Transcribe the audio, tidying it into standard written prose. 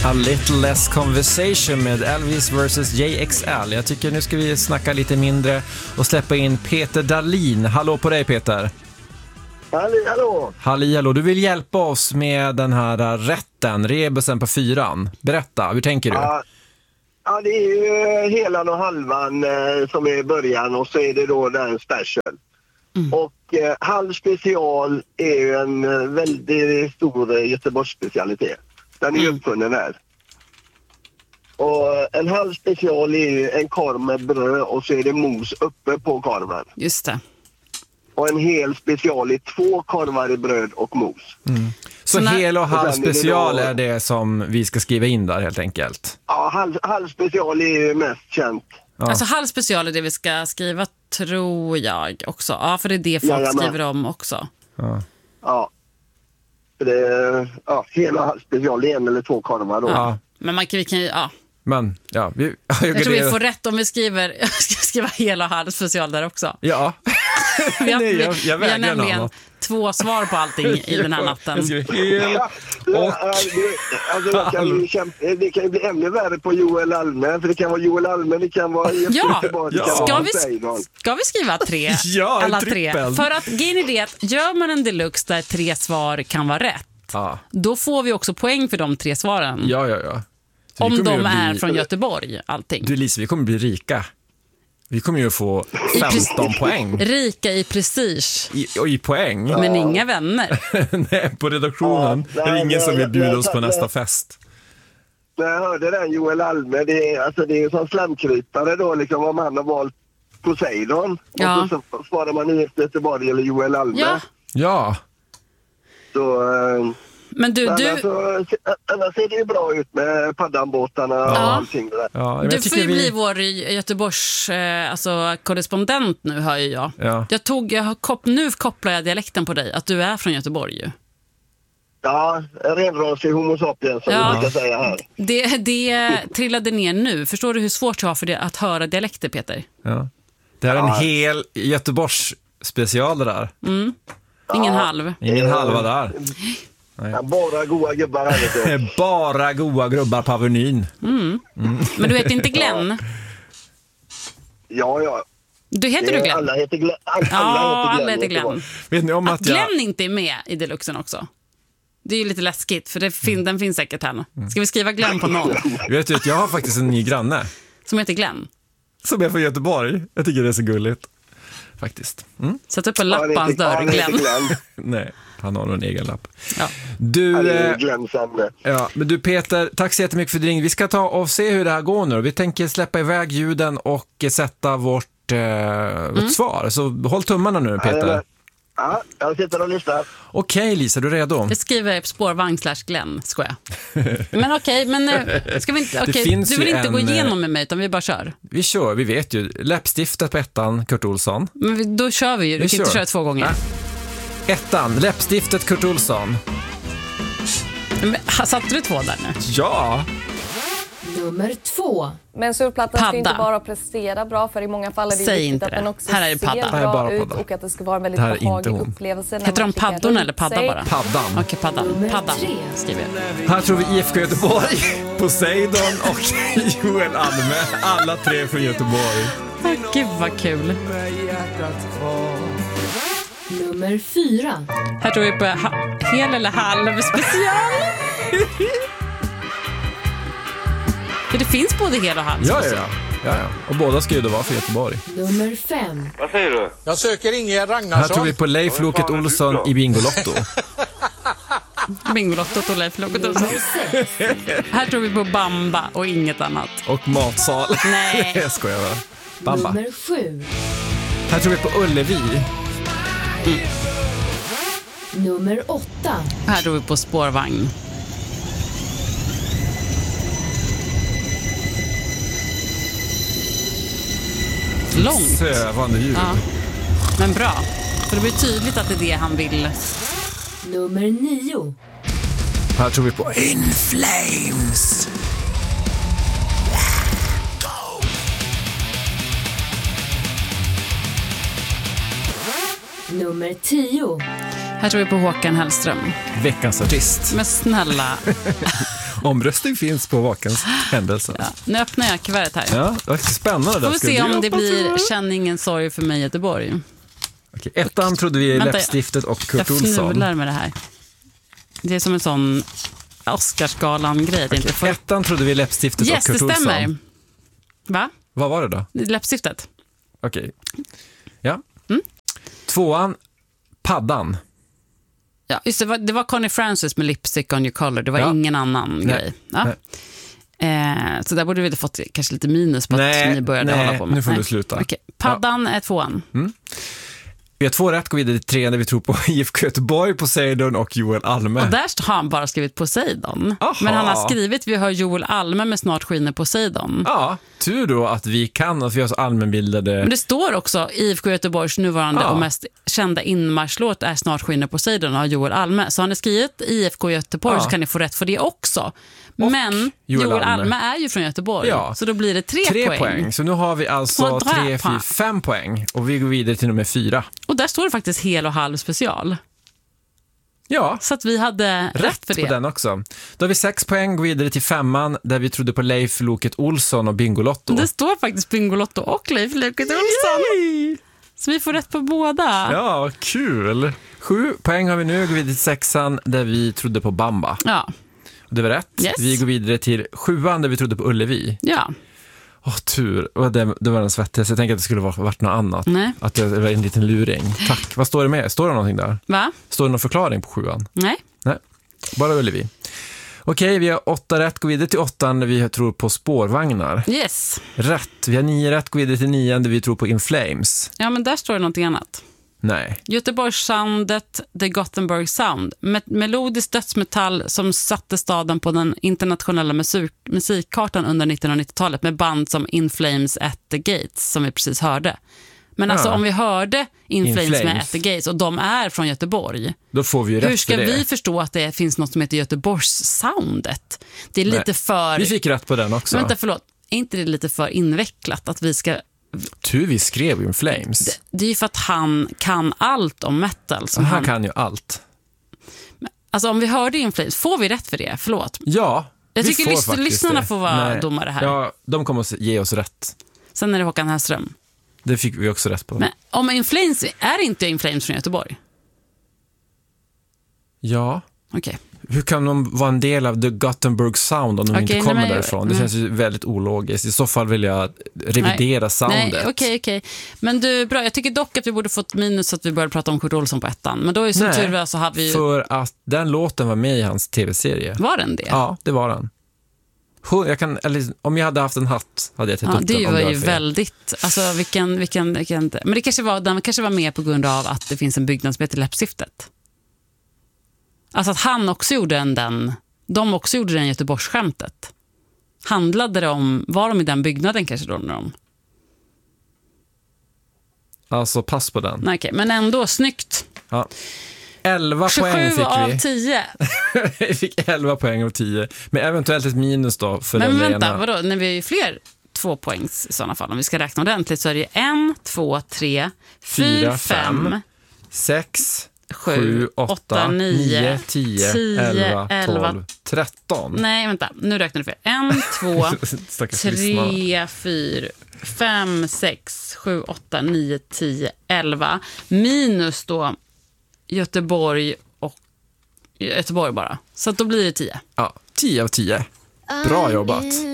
A little less conversation med Elvis vs JXL. Jag tycker nu ska vi snacka lite mindre och släppa in Peter Dahlin. Hallå på dig, Peter. Hallå. Du vill hjälpa oss med den här rätten, rebusen på 4. Berätta, hur tänker du? Ja, det är ju helan och halvan som är i början och så är det då den special. Och halv special är ju en väldigt stor Göteborgs specialitet. Den är ju uppfunnen här. Och en halv special är ju en korv med bröd och så är det mos uppe på korven. Just det. Och en hel special är 2 korvar i bröd och mos. Så hel och halv special är det som vi ska skriva in där helt enkelt? Ja, halv special är ju mest känt. Ja. Alltså halv special är det vi ska skriva, tror jag också. Ja, för det är det folk skriver om också. Ja. Hel och halv special är 1 eller 2 korvar då. Ja. Men vi kan ju, Men, jag tror vi får rätt om vi skriva hel och halv special där också. Ja. Vi har nämligen 2 svar på allting i den här natten. Det kan ju bli ännu värre på Joel Alme. För det kan vara Joel Alme, det kan vara Ska vi skriva 3? Ja, alla trippel. 3. För att grejen är det att gör man en deluxe där 3 svar kan vara rätt, då får vi också poäng för de 3 svaren. Ja. Om de är från Göteborg, allting. Du Lisa, vi kommer bli rika. Vi kommer ju få 15 poäng. Rika i prestige. I poäng. Men inga vänner. Nej, på redaktionen. Det är ingen som vill bjuda oss på nästa fest. När jag hörde den Joel Alme, det är ju som slamkrypare då, liksom, om han har valt Poseidon. Och så svarar man i Göteborg eller Joel Alme. Ja. Så... Men annars ser det ju bra ut med paddanbåtarna och allting där. Ja, du får ju bli vår Göteborgs korrespondent nu, hör ju jag. Ja. Nu kopplar jag dialekten på dig, att du är från Göteborg ju. Ja, renrasig homo sapiens som vi brukar säga här. Det trillade ner nu. Förstår du hur svårt det var för det att höra dialekter, Peter? Ja. Det är en hel Göteborgs special där. Ingen halv. Ingen halva där. Ja, bara goa gubbar här. Bara goa grubbar på Avenyn. Men du heter inte Glenn? Ja. Du heter Glenn? Alla heter Glenn. Alla heter Glenn. Vet ni om att Glenn inte är med i deluxen också? Det är ju lite läskigt, för den finns säkert här nu. Ska vi skriva Glenn på någon? Vet du att jag har faktiskt en ny granne. Som heter Glenn? Som är från Göteborg. Jag tycker det är så gulligt. Faktiskt. Sätt upp en lapp på hans dörr, Glenn. Nej, han har någon egen lapp. Ja. Men du Peter, tack så jättemycket för din. Vi ska ta och se hur det här går nu. Vi tänker släppa iväg ljuden och sätta vårt svar. Så håll tummarna nu, Peter. Ja, jag sitter och lyssnar. Okej, Lisa, du är redo? Jag skriver spårvagn/Glenn, skojar. Men ska vi inte, du vill inte gå igenom med mig, utan vi bara kör. Vi kör, vi vet ju. Läppstiftet på 1, Kurt Olsson. Men då kör vi ju, du kan inte köra 2 gånger. 1, läppstiftet Kurt Olsson. Men, satte du 2 där nu? Ja. Nummer 2. Men surfplattan ska inte bara prestera bra, för i många fall är det viktigt att den också här är ser bra ut och att det ska vara en väldigt behaglig upplevelse. Heter de paddorna eller padda bara? Paddan. Okej, paddan skriver jag. Här tror vi IFK Göteborg, Poseidon och Joel Alme. Alla 3 från Göteborg. Gud vad kul. Nummer 4. Här tror vi på hel eller halv special. För det finns både hel och halv special. Ja. Och båda ska ju då vara för Göteborg. Nummer 5. Vad säger du? Jag söker Ingegerd Ragnarsson. Här tror vi på Leif Loket Olsson i Bingolotto. Bingolottot och Leif Loket Olsson. Här tror vi på Bamba och inget annat. Och matsal. Nej. Jag skojar bara. Bamba. Nummer 7. Här tror vi på Ullevi. Nummer 8. Här tror vi på spårvagn. Långt. Sövande ljud. Ja. Men bra. För det blir tydligt att det är det han vill. Nummer 9. Här tror vi på In Flames. Nummer 10. Här tror vi på Håkan Hellström. Veckans artist. Men snälla. Omröstning finns på Vakens händelse. Ja, nu öppnar jag kuvertet här. Ja, det var spännande. Får vi se om det blir Känn ingen sorg för mig i Göteborg. Okej, ettan trodde vi Läppstiftet och Kurt Olsson. Jag fnular med det här. Det är som en sån Oscarsgalan-grej. Okej, ettan trodde vi Läppstiftet och Kurt Olsson. Yes, det stämmer. Va? Vad var det då? Läppstiftet. Okej. Ja. Tvåan, Paddan. Ja, just det var Connie Francis med Lipstick on your collar. Det var ingen annan grej. Ja. Så där borde vi ha fått kanske lite minus på att ni började hålla på med. Nu får du sluta. Okej. Paddan är tvåan. Vi har 2 rätt, går vidare till 3 där vi tror på IFK Göteborg, Poseidon och Joel Alme. Och där har han bara skrivit Poseidon. Aha. Men han har skrivit, vi har Joel Alme med Snart skiner Poseidon. Ja, tur då att vi har så allmänbildade... Men det står också IFK Göteborgs nuvarande och mest kända inmarschlåt är Snart skiner Poseidon av Joel Alme. Så han har skrivit IFK Göteborg så kan ni få rätt för det också. Men Joel Alme är ju från Göteborg, så då blir det 3 poäng. Så nu har vi alltså 3, 4, 5 poäng och vi går vidare till nummer 4. Och där står det faktiskt hel och halv special. Ja. Så att vi hade rätt för det. På den också. Då har vi 6 poäng, går vidare till 5:an där vi trodde på Leif Loket Olsson och Bingolotto. Det står faktiskt Bingolotto och Leif Loket Olsson. Yay! Så vi får rätt på båda. Ja, kul. 7 poäng har vi nu, går vidare till 6:an där vi trodde på Bamba. Ja. Det var rätt. Yes. Vi går vidare till 7:an där vi trodde på Ullevi. Ja. Tur. Och det var den svettigaste. Jag tänkte att det skulle varit något annat. Nej. Att det var en liten luring. Tack. Vad står det med? Står det någonting där? Va? Står det någon förklaring på 7:an? Nej. Bara Ullevi. Okej, vi har 8 rätt. Går vidare till 8:an där vi tror på spårvagnar. Yes. Rätt. Vi har 9 rätt. Går vidare till 9:an där vi tror på In Flames. Ja, men där står det någonting annat. Nej. Göteborgssoundet, The Gothenburg Sound. Melodisk dödsmetall som satte staden på den internationella musikkartan under 1990-talet med band som In Flames at the Gates som vi precis hörde. Men alltså om vi hörde In Flames med At the Gates och de är från Göteborg, då får vi ju rätt. Hur ska vi förstå att det finns något som heter Göteborgssoundet? Det är lite för... Vi fick rätt på den också. Vänta, förlåt. Är inte det lite för invecklat att vi ska... Vi skrev In Flames. Det är ju för att han kan allt om metal. Som han kan ju allt. Alltså om vi hörde In Flames, får vi rätt för det? Förlåt. Ja, jag tycker lyssnarna får vara domare här. Ja, de kommer att ge oss rätt. Sen är det Håkan Hellström. Det fick vi också rätt på. Men om In Flames, är inte In Flames från Göteborg? Ja. Okej. Hur kan de vara en del av The Gothenburg Sound om de inte kommer därifrån? Det känns ju väldigt ologiskt. I så fall vill jag revidera soundet. Nej, okej. Men du, bra. Jag tycker dock att vi borde fått minus så att vi började prata om Kurt Olsson på 1:an. Men då är som tur så har vi... För att den låten var med i hans tv-serie. Var den det? Ja, det var den. Om jag hade haft en hatt hade jag tagit upp den. Det var ju väldigt... Alltså, vilken... Men det den kanske var med på grund av att det finns en byggnad som heter Läppstiftet. Alltså att han också gjorde de också gjorde den Göteborgsskämtet. Handlade det om, var de i den byggnaden kanske då när de... Alltså pass på den. Nej, okej, men ändå snyggt. Ja. 11 poäng fick vi. 27 av 10. Vi fick 11 poäng av 10. Men eventuellt ett minus då för men den vänta, vadå? När vi är ju fler 2 poängs i sådana fall. Om vi ska räkna ordentligt så är det 1, 2, 3, 4, 5, 6... 7, 8, 9, 10, 11, 12, 13. Nej, vänta. Nu räknar du fel. 1, 2, 3, 4, 5, 6, 7, 8, 9, 10, 11. Minus då Göteborg bara. Så att då blir det 10. Ja, 10 av 10. Bra jobbat.